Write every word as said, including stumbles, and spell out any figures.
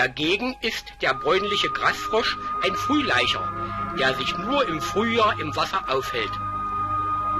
Dagegen ist der bräunliche Grasfrosch ein Frühlaicher, der sich nur im Frühjahr im Wasser aufhält.